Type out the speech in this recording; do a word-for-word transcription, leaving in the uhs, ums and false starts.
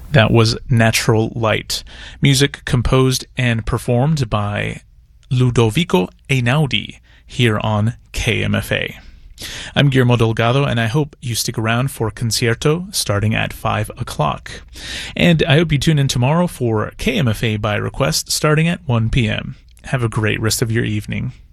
That was Natural Light, music composed and performed by Ludovico Einaudi here on K M F A. I'm Guillermo Delgado, and I hope you stick around for Concierto starting at five o'clock. And I hope you tune in tomorrow for K M F A by request starting at one p.m. Have a great rest of your evening.